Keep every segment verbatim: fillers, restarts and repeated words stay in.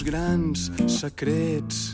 grans secrets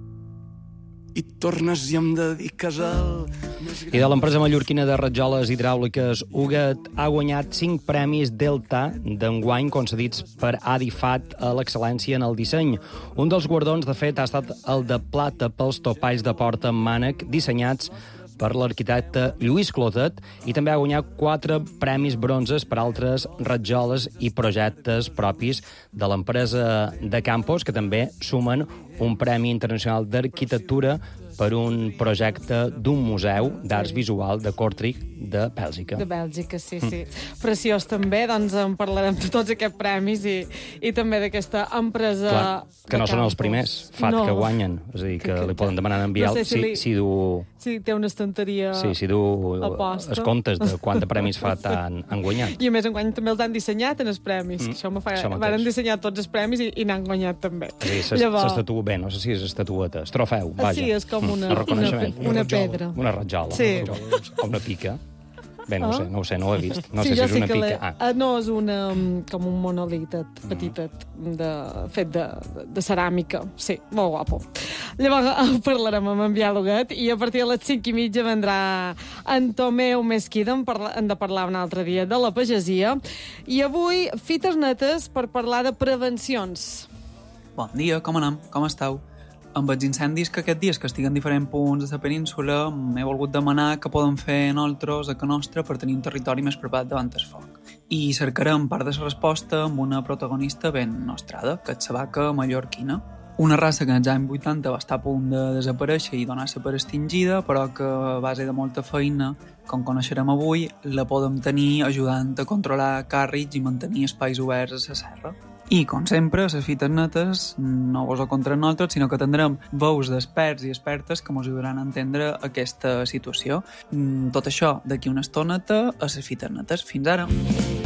i tornes i em dediques al... I de l'empresa mallorquina de rajoles hidràuliques Huguet ha guanyat cinc premis Delta d'enguany concedits per Adifat a l'excel·lència en el disseny. Un dels guardons, de fet, ha estat el de plata pels topalls de porta amb mànec dissenyats per l'arquitecte Lluís Clotet, i també ha guanyat quatre premis bronzes per altres rajoles i projectes propis de l'empresa de Campos, que també sumen un Premi Internacional d'Arquitectura per un projecte d'un museu d'arts visual de Kortrijk, de Bèlgica. De Bèlgica, sí, sí. Mm. Preciós també, doncs en parlarem de tots aquests premis i, i també d'aquesta empresa... Clar, que no són els primers, F A T, no. que guanyen. És a dir, que, que, que li poden demanar en Biel no sé si, li... si, si du... Sí, té una estanteria... Sí, si du els comptes de quant de premis F A T han, han guanyat. I a més, enguany també els han dissenyat en els premis. Mm. Això me fa... Això Varen dissenyar tots els premis i, i n'han guanyat també. Sí, s'estatua bé, no sé si és estatueta, és trofeu, vaja. Sí, és com una, una, una, una pedra. Una ratjola. Sí. O una pica. Bé, no ho sé, no ho sé, no ho he vist. No sí, sé si és sí una pica. Ah. No, és una, com un monolitet petitet, de, fet de, de ceràmica. Sí, molt guapo. Llavors parlarem amb en Biel Huguet i a partir de les cinc i mitja vendrà en Tomeu Mesquida, hem de parlar un altre dia de la pagesia. I avui, fites netes per parlar de prevencions. Bon dia, com anem? Com esteu? Amb els incendis que aquests dies que estiguen en diferents punts de la península, m'he volgut demanar què podem fer nosaltres a Can Nostra per tenir un territori més preparat davant el foc. I cercarem part de la resposta amb una protagonista ben nostrada, que és la vaca mallorquina. Una raça que en els anys vuitanta va estar a punt de desaparèixer i donar-se per extingida, però que a base de molta feina, com coneixerem avui, la podem tenir ajudant a controlar càrrecs i mantenir espais oberts a la serra. I, com sempre, a les fites netes no vos ho contarem nosaltres, sinó que tindrem veus d'experts i expertes que ens ajudaran a entendre aquesta situació. Tot això d'aquí una estoneta a les fites netes. Fins ara!